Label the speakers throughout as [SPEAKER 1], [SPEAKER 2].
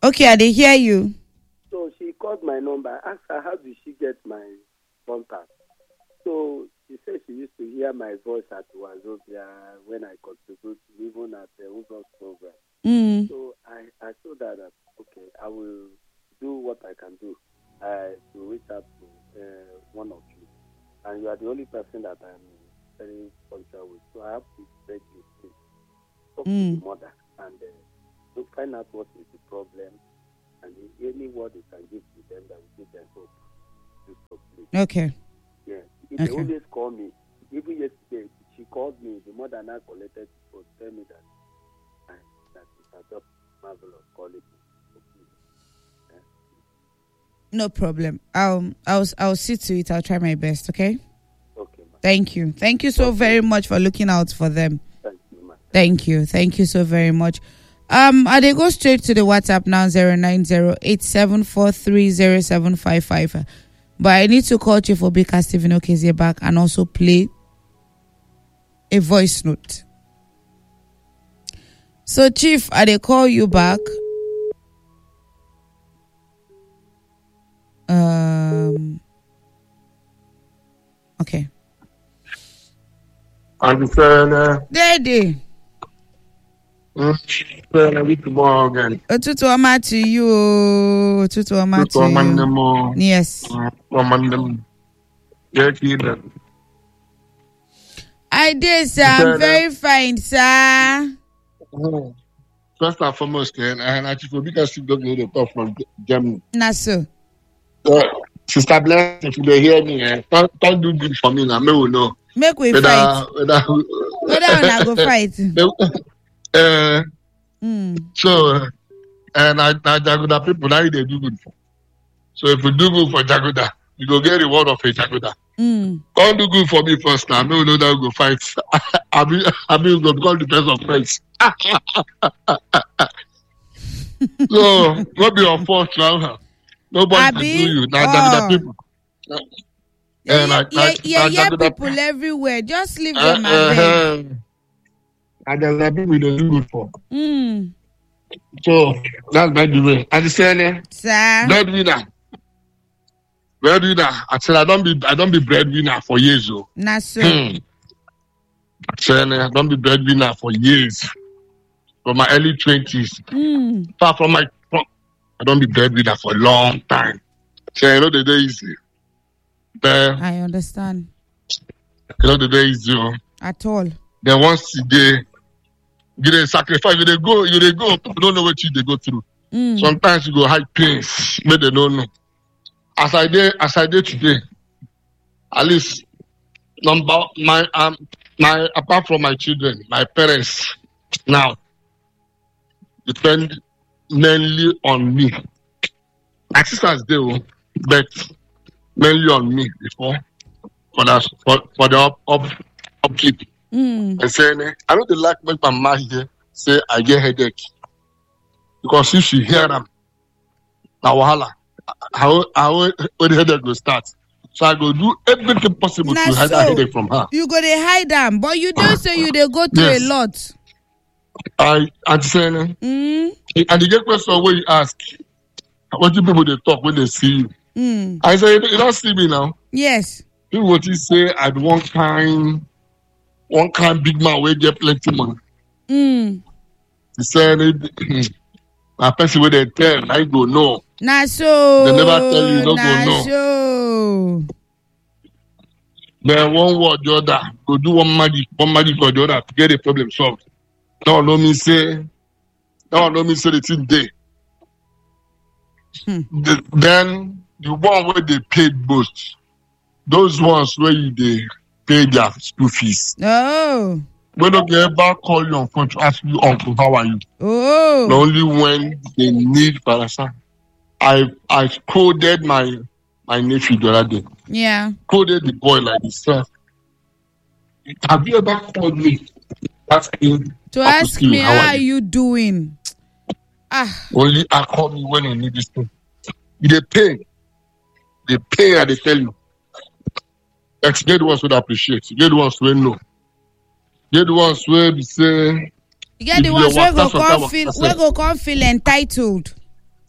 [SPEAKER 1] Okay, I did hear you.
[SPEAKER 2] So she called my number. I asked her, how did she get my contact? So she said she used to hear my voice at Wazobia when I contribute, even at the Uber's program. So I told her that, okay, I will do what I can do to reach out to one of you. And you are the only person that I'm very punctual with. So I have to beg you, please, talk to the mother and to find out what is the problem. And any word you can give to them that will give them hope.
[SPEAKER 1] Okay.
[SPEAKER 2] Yeah. They always call me. Even yesterday, she called me. The mother now collected to tell me that it's just marvelous calling me. Yeah.
[SPEAKER 1] No problem. I'll see to it. I'll try my best. Okay.
[SPEAKER 2] Okay, ma'am.
[SPEAKER 1] Thank you. Thank you so very much for looking out for them.
[SPEAKER 2] Thank you, ma'am.
[SPEAKER 1] Thank you. Thank you so very much. They go straight to the WhatsApp now 09087430755. But I need to call Chief Obika Stephen Okezie back and also play a voice note. So Chief, they call you back. Okay. Daddy.
[SPEAKER 3] Good morning.
[SPEAKER 1] Otutu ọma to you. Otutu ọma to you. Yes. I did, sir. I'm very fine, sir.
[SPEAKER 3] First and foremost, and I think because she don't get the talk from Germany.
[SPEAKER 1] Naso.
[SPEAKER 3] Sister Bless, if you hear me, don't do good for me now. Me will know.
[SPEAKER 1] Make we fight. Whether I go fight.
[SPEAKER 3] So, and I Jagoda people now they do good for. So if you do good for Jagoda, you go get reward of a Jagoda. Don't do good for me first now. No, that will go fight. I mean, go become the best of friends. So, what be your fault now? Nobody can do you. Now Jagoda people.
[SPEAKER 1] Yeah, people everywhere. Just leave them alone.
[SPEAKER 3] And there's a people we don't do good for. So that's by the way. And the saying,
[SPEAKER 1] sir,
[SPEAKER 3] breadwinner. I said I don't be breadwinner for years.
[SPEAKER 1] Nah, so.
[SPEAKER 3] I said I don't be breadwinner for years. From my early 20s. Far from I don't be breadwinner for a long time. So you know the day is
[SPEAKER 1] I understand.
[SPEAKER 3] You know the day is
[SPEAKER 1] at all.
[SPEAKER 3] Then once they sacrifice, you go, you don't know what they go through. Sometimes you go hide pains, but they don't know. As I did today, at least my apart from my children, my parents now depend mainly on me. My sisters do, but mainly on me before for the upkeep. And saying, I know the like make my mama here say I get headache. Because if she hear them, now wahala, how when the headache will start. So I go do everything possible to hide that headache from her.
[SPEAKER 1] You go to hide them, but you don't say you they go through a lot.
[SPEAKER 3] I'm saying, and the get question where you ask, what do people they talk when they see you? I say, you don't see me now.
[SPEAKER 1] Yes.
[SPEAKER 3] People what you say at one kind big man will get plenty money. He said, my person where they tell, I go no.
[SPEAKER 1] Nah, so.
[SPEAKER 3] They never tell you, don't go no.
[SPEAKER 1] So.
[SPEAKER 3] Then one word the other, go do one magic for the other to get the problem solved. Now let me say the thing day. Then the one where they paid most, those ones where they pay their school fees.
[SPEAKER 1] Oh.
[SPEAKER 3] When they ever call you on phone to ask you, uncle, how are you?
[SPEAKER 1] Oh.
[SPEAKER 3] Only when they need parasite. I scolded my nephew the other day.
[SPEAKER 1] Yeah.
[SPEAKER 3] Scolded the boy like this. Have you ever called me asking
[SPEAKER 1] to ask me how are you doing?
[SPEAKER 3] Only I call me when you need this thing. They pay and they tell you. Get the ones who appreciate. Get the ones who know. Get the ones where we say.
[SPEAKER 1] You get the ones where go come feel entitled.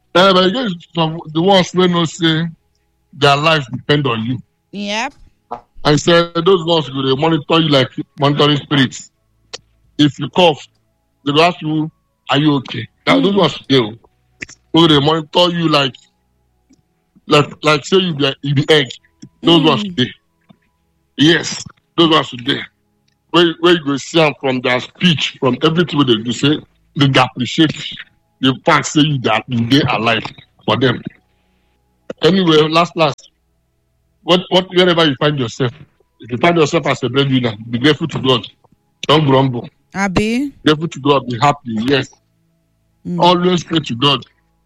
[SPEAKER 3] But you get some the ones who know say their lives depend on you.
[SPEAKER 1] Yep.
[SPEAKER 3] I said those ones will monitor you like monitoring spirits. If you cough, they will ask you, "Are you okay?" Now those ones still. So they monitor you like say you be egg. Those ones today. Yes, those ones today. Where you go see them from their speech, from everything they do, say they appreciate the fact say you that you dey alive for them. Anyway, last, wherever you find yourself, if you find yourself as a breadwinner, be grateful to God. Don't grumble.
[SPEAKER 1] Abi.
[SPEAKER 3] Grateful to God, be happy. Yes. Always pray to God.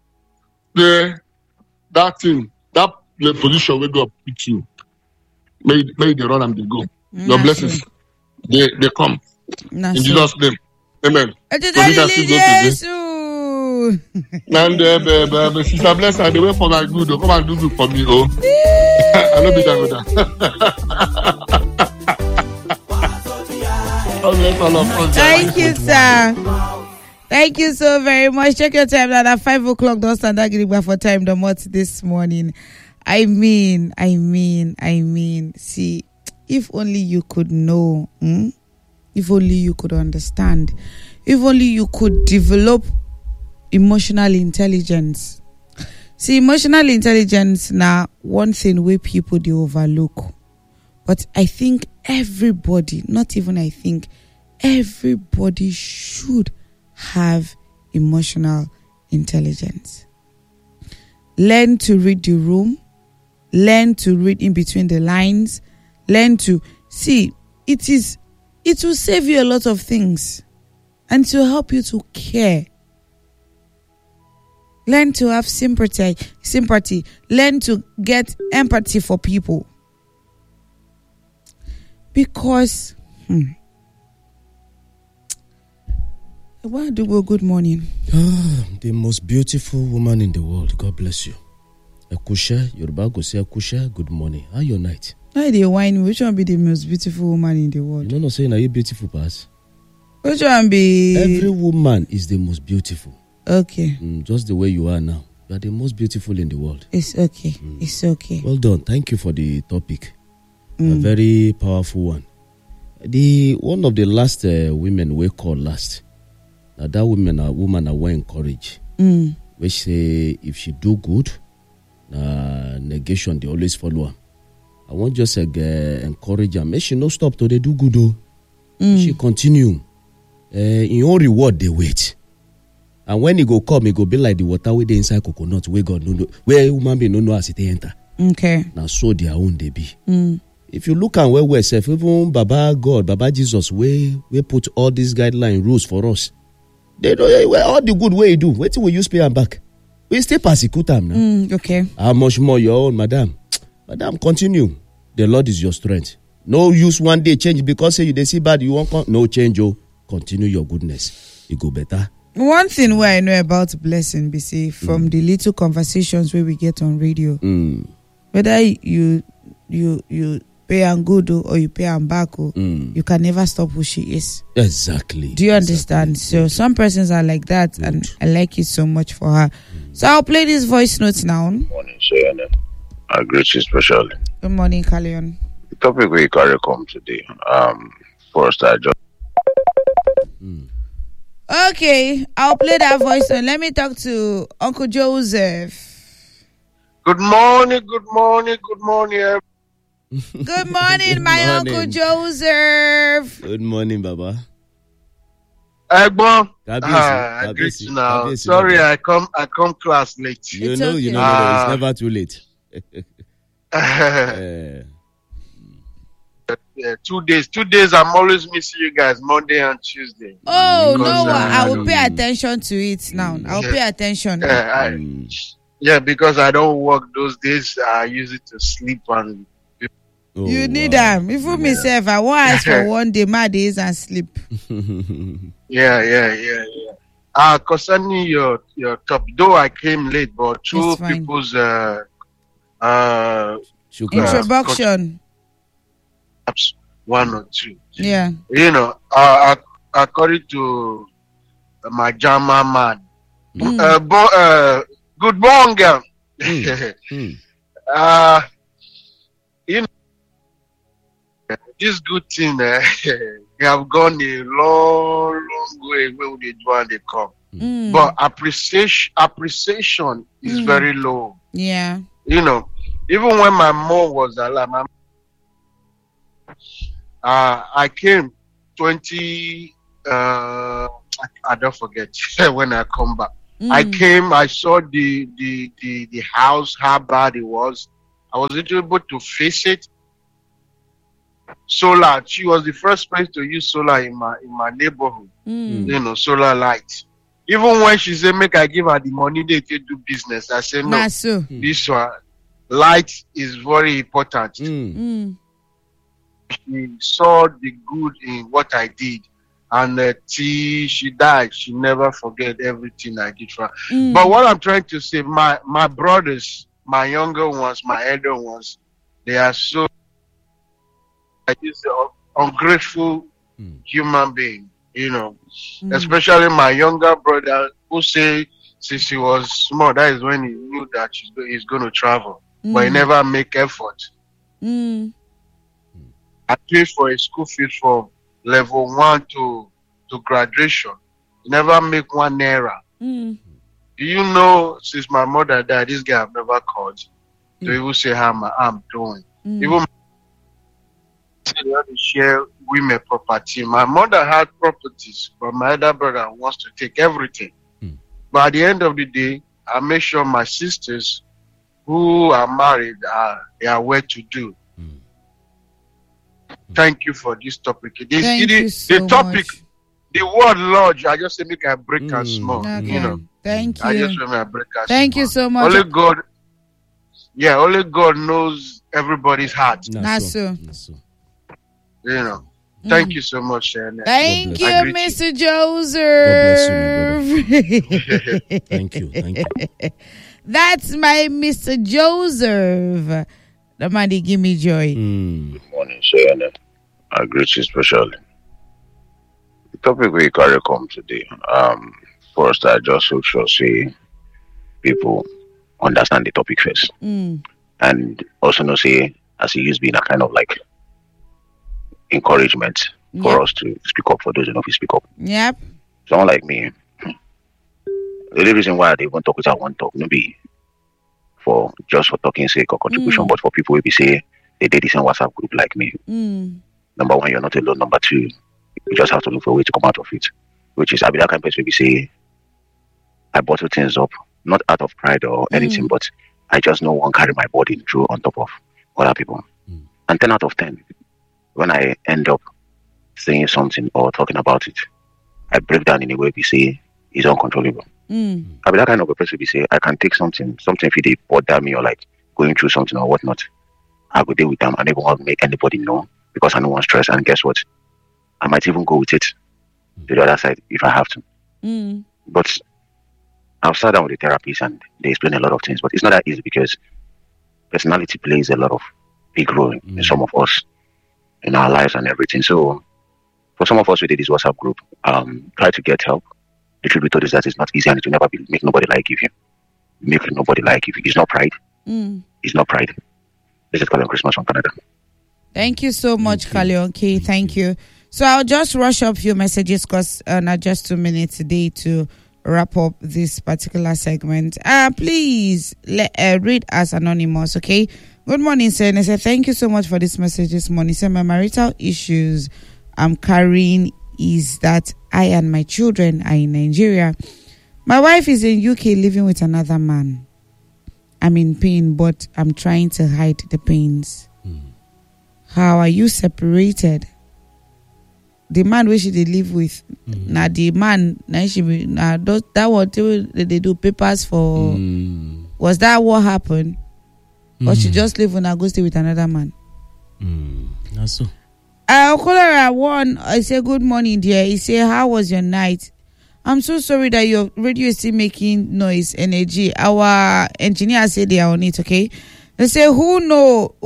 [SPEAKER 3] That the position where God put you, may they run and they go. Your blessings, they come. In Jesus' name. Amen. And Sister Bless, I wait for my good. Come and do good for me, oh. I know be done with that.
[SPEAKER 1] Thank you, sir. Thank you so very much. Check your time now at 5 o'clock. Don't stand that getting back for time the month this morning. I mean. See, if only you could know, if only you could understand, if only you could develop emotional intelligence. See, emotional intelligence now one thing where people they overlook. But I think everybody, not even I think, everybody should have emotional intelligence. Learn to read the room. Learn to read in between the lines. Learn to see. It will save you a lot of things. And to help you to care. Learn to have sympathy. Learn to get empathy for people. Because, good morning.
[SPEAKER 4] The most beautiful woman in the world. God bless you. Akusha, Yoruba go say Akusha, good morning. How your night?
[SPEAKER 1] Why they whine me? Which one be the most beautiful woman in the world?
[SPEAKER 4] You know, saying are you beautiful, pass?
[SPEAKER 1] Which one be?
[SPEAKER 4] Every woman is the most beautiful.
[SPEAKER 1] Okay.
[SPEAKER 4] Just the way you are now. You are the most beautiful in the world.
[SPEAKER 1] It's okay. It's okay.
[SPEAKER 4] Well done. Thank you for the topic. A very powerful one. One of the last women we call last. Now that woman I will encourage. Which say if she do good, negation they always follow her. I want just encourage her. Make she no stop till they do good though. She continue. In your reward they wait. And when it go come, it go be like the water with the inside coconut where God no where human being no know as it enter.
[SPEAKER 1] Okay.
[SPEAKER 4] Now so their own they be. If you look at where we're safe, even Baba God, Baba Jesus, we put all these guideline rules for us. They know all the good way you do. Wait till we use pay and back. We still persecute them now.
[SPEAKER 1] Okay.
[SPEAKER 4] How much more your own, madam? Madam, continue. The Lord is your strength. No use one day change because say you they see bad, you won't no change. Oh, continue your goodness. You go better.
[SPEAKER 1] One thing where I know about blessing, BC, from the little conversations where we get on radio, whether you pay and good or you pay and back, you can never stop who she is.
[SPEAKER 4] Exactly.
[SPEAKER 1] Do you understand? So some persons are like that, and I like it so much for her. So I'll play this voice notes now.
[SPEAKER 5] Good morning, Shayana. I greet you especially.
[SPEAKER 1] Good morning, Kalion.
[SPEAKER 5] The topic we carry come today. First I just.
[SPEAKER 1] Okay, I'll play that voice note. Let me talk to Uncle Joseph.
[SPEAKER 5] Good morning.
[SPEAKER 1] Good morning, my Uncle Joseph.
[SPEAKER 4] Good morning, Baba.
[SPEAKER 5] Egbon.
[SPEAKER 4] I
[SPEAKER 5] greet you now. Sorry, I come class late.
[SPEAKER 4] You know, it's never too late.
[SPEAKER 5] 2 days. I'm always missing you guys, Monday and Tuesday.
[SPEAKER 1] Oh, no, I will pay attention to it now. I'll pay attention.
[SPEAKER 5] Because I don't work those days. I use it to sleep and.
[SPEAKER 1] You need them. Even myself, I want ask for one day, my days and sleep.
[SPEAKER 5] Yeah. Concerning your topic, though I came late, but two people's
[SPEAKER 1] introduction.
[SPEAKER 5] One or two.
[SPEAKER 1] Yeah.
[SPEAKER 5] You know, according to my German man, Good morning, girl. You know, this good thing, they have gone a long way where they do and they come. But appreciation is very low.
[SPEAKER 1] Yeah.
[SPEAKER 5] You know, even when my mom was alive, I came 20. I don't forget when I come back. I came. I saw the house, how bad it was. I was able to face it. Solar. She was the first person to use solar in my neighborhood. You know, solar lights. Even when she said, "Make I give her the money they can do business," I said, "No, this one light is very important." She saw the good in what I did, and till she died, she never forget everything I did for her. But what I'm trying to say, my brothers, my younger ones, my elder ones, they are so ungrateful human being. You know, especially my younger brother, who say since he was small, that is when he knew that he's going to travel, but he never make effort. I paid for a school fee from level 1 to graduation. Never make 1 naira. Do you know, since my mother died, this guy I've never called to even say how I'm doing. Even they have to share women property. My mother had properties, but my other brother wants to take everything. But at the end of the day, I make sure my sisters who are married they are well to do. Thank you for this topic. The topic, the word lodge, I just say make I break and small.
[SPEAKER 1] Okay.
[SPEAKER 5] You know.
[SPEAKER 1] Thank you.
[SPEAKER 5] I just make I break and
[SPEAKER 1] Thank
[SPEAKER 5] small.
[SPEAKER 1] you so much.
[SPEAKER 5] Only God knows everybody's heart.
[SPEAKER 1] That's so.
[SPEAKER 5] You know. Thank you so much, Shane.
[SPEAKER 1] Thank you, Mr. Joseph.
[SPEAKER 4] Thank you.
[SPEAKER 1] That's my Mr. Joseph. The man they give me joy.
[SPEAKER 6] Good morning, Shane. I greet you especially. The topic we carry come today. First, I just hope to see people understand the topic first, and also know say as it used being a kind of like encouragement for us to speak up for those who don't speak up.
[SPEAKER 1] Yep.
[SPEAKER 6] Someone like me, the only reason why they won't talk without one talk, no be for just for talking sake or contribution, but for people who be say they did this in WhatsApp group like me. Number one, you're not alone. Number two, you just have to look for a way to come out of it. Which is, I be that kind of person who say I bottle things up, not out of pride or anything, but I just don't want to carry my body through on top of other people. And 10 out of 10, when I end up saying something or talking about it, I break down in a way we say is uncontrollable. I be that kind of a person who say I can take something if they bother me or like going through something or whatnot, I go deal with them and I won't make anybody know because I don't want stress. And guess what? I might even go with it to the other side if I have to. But I've sat down with the therapists and they explain a lot of things, but it's not that easy because personality plays a lot of big role in some of us, in our lives and everything. So for some of us who did this WhatsApp group, try to get help. The truth be told is that it's not easy and it will never make nobody like you. Make nobody like you. It's not pride. It's not pride. This is Kalion Christmas from Canada.
[SPEAKER 1] Thank you so much, Kalion K. Thank you. So I'll just rush up a few messages because not just 2 minutes today to wrap up this particular segment. Please read as anonymous, okay? Good morning, sir. And I said, thank you so much for this message this morning. Sir, my marital issues I'm carrying is that I and my children are in Nigeria. My wife is in UK living with another man. I'm in pain, but I'm trying to hide the pains. How are you separated? The man where she they live with, now the man, now she now that what they do papers for. Was that what happened? Or she just live when I go stay with another man?
[SPEAKER 4] That's so.
[SPEAKER 1] Cholera one, I say good morning, dear. He say, how was your night? I'm so sorry that your radio is still making noise, energy. Our engineer said they are on it, okay? They say, who no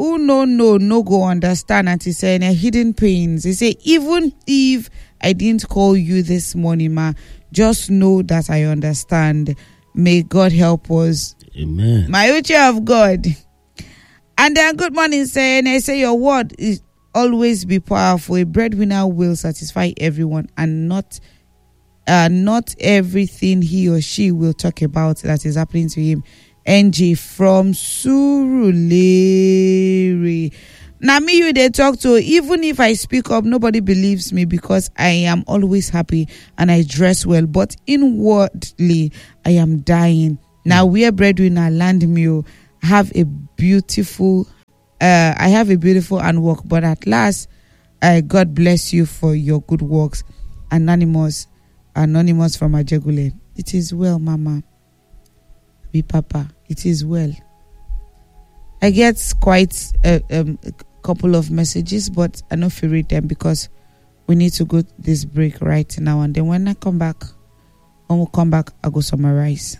[SPEAKER 1] go understand until saying hidden pains. They say, even if I didn't call you this morning, ma, just know that I understand. May God help us.
[SPEAKER 4] Amen.
[SPEAKER 1] My Uche of God. And then good morning, saying, I say your word is always be powerful. A breadwinner will satisfy everyone, and not everything he or she will talk about that is happening to him. NG from Surulere. Now me you they talk to, even if I speak up, nobody believes me because I am always happy and I dress well, but inwardly I am dying. Now we are breadwinner land me have a beautiful I have a beautiful and work, but at last God bless you for your good works. Anonymous from Ajegule. It is well, Mama. Be Papa. It is well. I get quite a couple of messages, but I don't feel read them because we need to go this break right now. And then when we come back, I'll go summarize.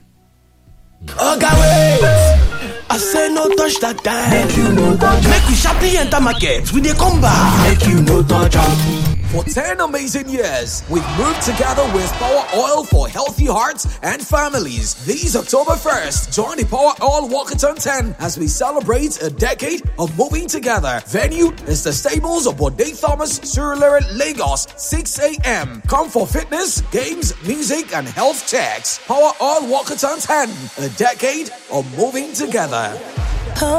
[SPEAKER 7] I say no touch that time. Make you no touch. Make we sharply enter market. We dey come back. Make you no touch.
[SPEAKER 8] For 10 amazing years, we've moved together with Power Oil for healthy hearts and families. This October 1st, join the Power Oil Walkathon 10 as we celebrate a decade of moving together. Venue is the stables of Bode Thomas, Surulere, Lagos, 6 a.m. Come for fitness, games, music, and health checks. Power Oil Walkathon 10, a decade of moving together.